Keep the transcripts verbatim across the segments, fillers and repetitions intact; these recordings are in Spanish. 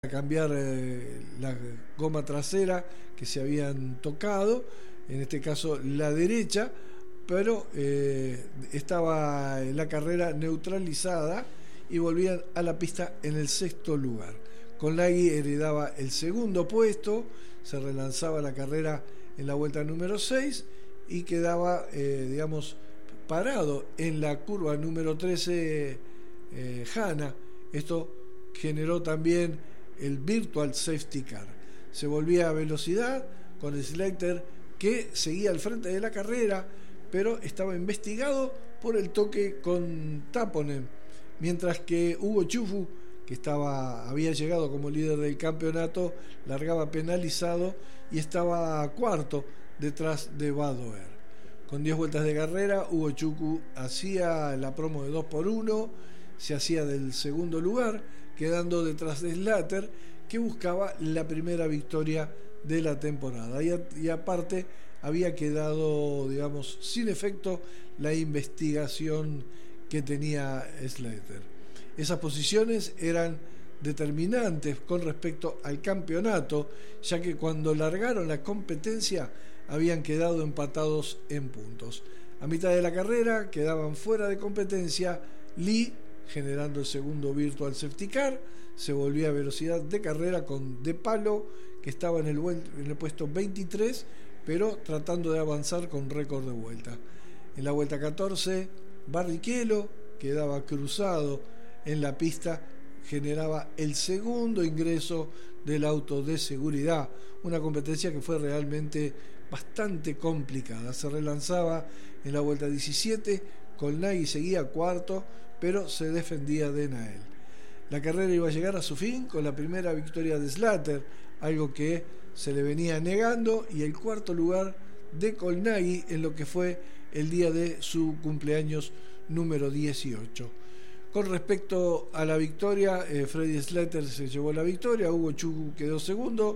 a cambiar eh, la goma trasera que se habían tocado, en este caso la derecha, pero eh, estaba la carrera neutralizada y volvían a la pista en el sexto lugar. Colnaghi heredaba el segundo puesto, se relanzaba la carrera en la vuelta número seis y quedaba, eh, digamos, parado en la curva número trece eh, Hanna. Esto generó también el virtual safety car. Se volvía a velocidad con Slater, que seguía al frente de la carrera, pero estaba investigado por el toque con Tapponen, mientras que Hugo Ciufu, que estaba, había llegado como líder del campeonato, largaba penalizado y estaba cuarto detrás de Badoer. Con diez vueltas de carrera, Hugo Ciufu hacía la promo de dos por uno, se hacía del segundo lugar, quedando detrás de Slater, que buscaba la primera victoria de la temporada. Y, a, y aparte había quedado, digamos, sin efecto la investigación que tenía Slater. Esas posiciones eran determinantes con respecto al campeonato, ya que cuando largaron la competencia habían quedado empatados en puntos. A mitad de la carrera quedaban fuera de competencia Lee, generando el segundo virtual safety car, se volvía a velocidad de carrera con De Palo, que estaba en el, en el puesto veintitrés, pero tratando de avanzar con récord de vuelta. En la vuelta catorce, Barrichello quedaba cruzado en la pista, generaba el segundo ingreso del auto de seguridad, una competencia que fue realmente bastante complicada. Se relanzaba en la vuelta diecisiete, Colnaghi seguía cuarto, pero se defendía de Nael. La carrera iba a llegar a su fin con la primera victoria de Slater, algo que se le venía negando, y el cuarto lugar de Colnaghi en lo que fue el día de su cumpleaños número dieciocho. Con respecto a la victoria, eh, Freddy Slater se llevó la victoria, Hugo Ciufu quedó segundo,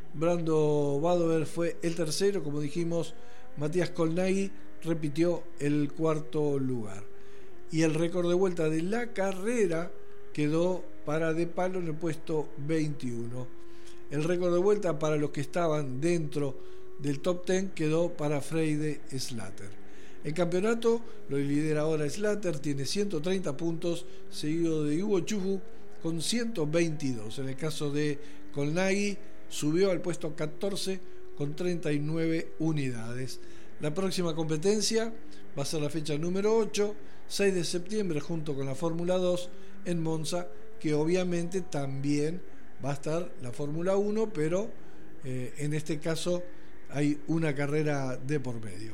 Brando Badoer fue el tercero, como dijimos, Matías Colnaghi repitió el cuarto lugar. Y el récord de vuelta de la carrera quedó para De Palo en el puesto veintiuno. El récord de vuelta para los que estaban dentro del top diez quedó para Freddy Slater. El campeonato lo lidera ahora Slater, tiene ciento treinta puntos, seguido de Hugo Ciufu con ciento veintidós. En el caso de Colnaghi, subió al puesto catorce con treinta y nueve unidades. La próxima competencia va a ser la fecha número ocho, seis de septiembre, junto con la Fórmula dos en Monza, que obviamente también va a estar la Fórmula uno, pero eh, en este caso hay una carrera de por medio.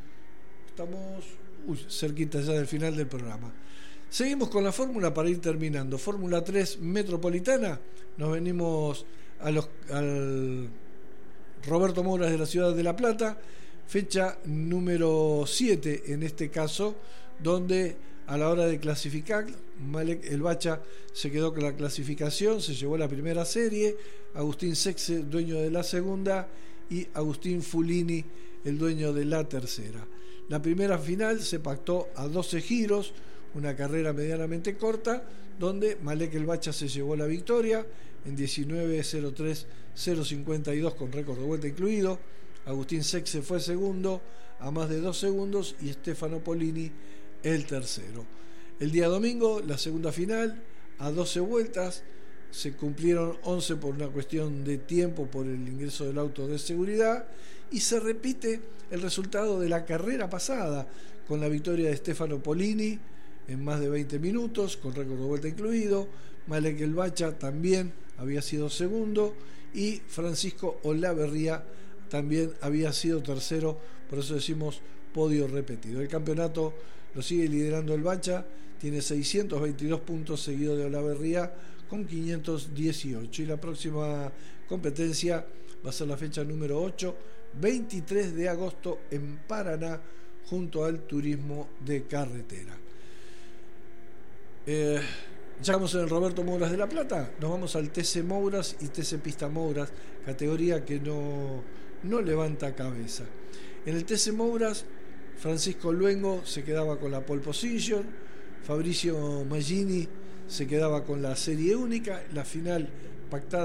Estamos uy, cerquita ya del final del programa. Seguimos con la fórmula para ir terminando. Fórmula tres Metropolitana. Nos venimos a los, al Roberto Mouras de la ciudad de La Plata. Fecha número siete en este caso, donde a la hora de clasificar, Malek El Bacha se quedó con la clasificación, se llevó la primera serie, Agustín Sexe, dueño de la segunda, y Agustín Fulini, el dueño de la tercera. La primera final se pactó a doce giros, una carrera medianamente corta, donde Malek El Bacha se llevó la victoria en diecinueve cero tres cero cincuenta y dos con récord de vuelta incluido. Agustín Sexe fue segundo a más de dos segundos y Stefano Polini el tercero. El día domingo, la segunda final, a doce vueltas, se cumplieron once por una cuestión de tiempo por el ingreso del auto de seguridad, y se repite el resultado de la carrera pasada con la victoria de Stefano Polini en más de veinte minutos, con récord de vuelta incluido. Malek El Bacha también había sido segundo y Francisco Olaverría también había sido tercero, por eso decimos podio repetido. El campeonato lo sigue liderando El Bacha, tiene seiscientos veintidós puntos, seguido de Olaverría con quinientos dieciocho, y la próxima competencia va a ser la fecha número ocho, veintitrés de agosto en Paraná, junto al turismo de carretera. Eh, ya vamos en el Roberto Mouras de La Plata, nos vamos al T C Mouras y T C Pista Mouras, categoría que no, no levanta cabeza. En el T C Mouras, Francisco Luengo se quedaba con la pole position, Fabricio Maggini se quedaba con la serie única, la final pactada